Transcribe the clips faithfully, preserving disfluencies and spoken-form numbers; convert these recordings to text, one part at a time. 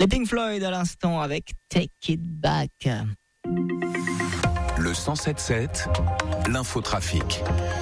Les Pink Floyd à l'instant avec Take It Back. Le cent sept sept, l'infotrafic.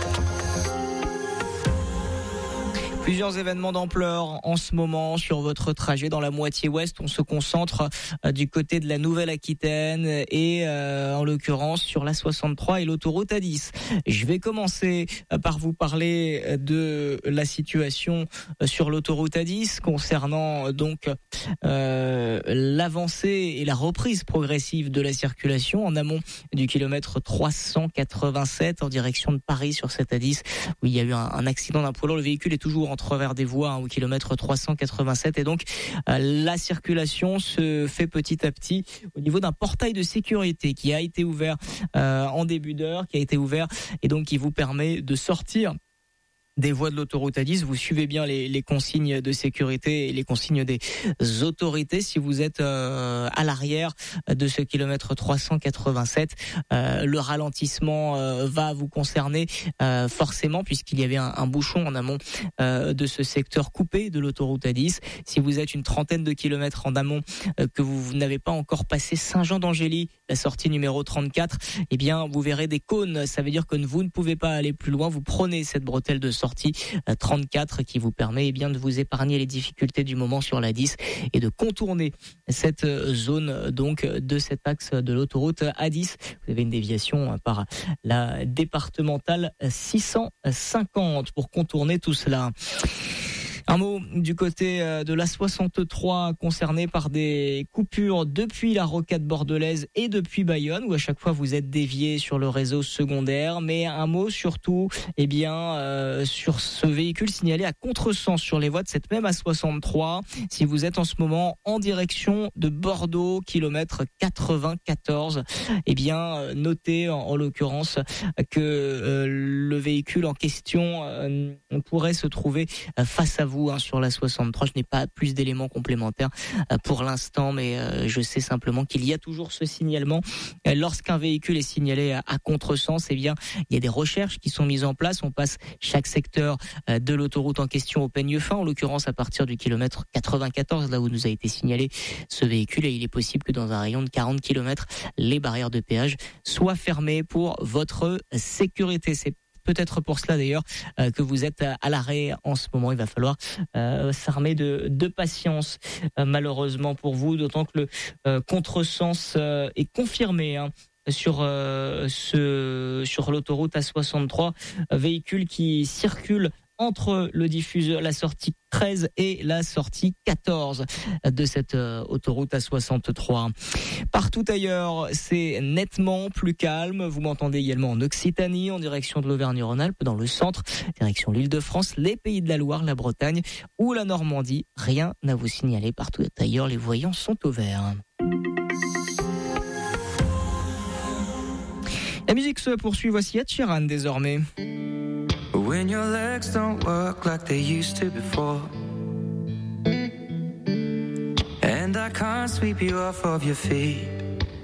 Plusieurs événements d'ampleur en ce moment sur votre trajet dans la moitié ouest. On se concentre euh, du côté de la Nouvelle-Aquitaine et euh, en l'occurrence sur la soixante-trois et l'autoroute A dix. Je vais commencer euh, par vous parler de la situation euh, sur l'autoroute A dix concernant euh, donc euh, l'avancée et la reprise progressive de la circulation en amont du kilomètre trois cent quatre-vingt-sept en direction de Paris sur cette A dix où il y a eu un, un accident d'un poids lourd. Le véhicule est toujours en travers des voies hein, au kilomètre trois cent quatre-vingt-sept et donc euh, la circulation se fait petit à petit au niveau d'un portail de sécurité qui a été ouvert euh, en début d'heure, qui a été ouvert et donc qui vous permet de sortir des voies de l'autoroute A dix. Vous suivez bien les, les consignes de sécurité et les consignes des autorités. Si vous êtes euh, à l'arrière de ce kilomètre trois cent quatre-vingt-sept, euh, le ralentissement euh, va vous concerner euh, forcément puisqu'il y avait un, un bouchon en amont euh, de ce secteur coupé de l'autoroute A dix. Si vous êtes une trentaine de kilomètres en amont, euh, que vous, vous n'avez pas encore passé Saint-Jean-d'Angély, la sortie numéro trente-quatre, eh bien vous verrez des cônes. Ça veut dire que vous ne pouvez pas aller plus loin. Vous prenez cette bretelle de sortie trente-quatre qui vous permet eh bien de vous épargner les difficultés du moment sur la dix et de contourner cette zone donc de cet axe de l'autoroute A dix. Vous avez une déviation par la départementale six cent cinquante pour contourner tout cela. Un mot du côté de la soixante-trois concernée par des coupures depuis la rocade bordelaise et depuis Bayonne où à chaque fois vous êtes dévié sur le réseau secondaire. Mais un mot surtout eh bien euh, sur ce véhicule signalé à contresens sur les voies de cette même A soixante-trois. Si vous êtes en ce moment en direction de Bordeaux, kilomètre quatre-vingt-quatorze, eh bien notez en, en l'occurrence que euh, le véhicule en question euh, pourrait se trouver face à vous hein, sur la soixante-trois. Je n'ai pas plus d'éléments complémentaires euh, pour l'instant, mais euh, je sais simplement qu'il y a toujours ce signalement. Euh, lorsqu'un véhicule est signalé à, à contresens, eh bien, il y a des recherches qui sont mises en place. On passe chaque secteur euh, de l'autoroute en question au peigne fin, en l'occurrence à partir du kilomètre quatre-vingt-quatorze, là où nous a été signalé ce véhicule, et il est possible que dans un rayon de quarante kilomètres, les barrières de péage soient fermées pour votre sécurité. C'est peut-être pour cela d'ailleurs euh, que vous êtes à, à l'arrêt en ce moment. Il va falloir euh, s'armer de, de patience euh, malheureusement pour vous, d'autant que le euh, contresens euh, est confirmé hein, sur euh, ce sur l'autoroute A soixante-trois, euh, véhicule qui circule entre le diffuseur, la sortie treize et la sortie quatorze de cette euh, autoroute A soixante-trois. Partout ailleurs, c'est nettement plus calme. Vous m'entendez également en Occitanie, en direction de l'Auvergne-Rhône-Alpes, dans le centre, direction l'Île-de-France, les Pays de la Loire, la Bretagne ou la Normandie. Rien à vous signaler. Partout ailleurs, les voyants sont au vert. La musique se poursuit. Voici Ed Sheeran désormais. When your legs don't work like they used to before, and I can't sweep you off of your feet,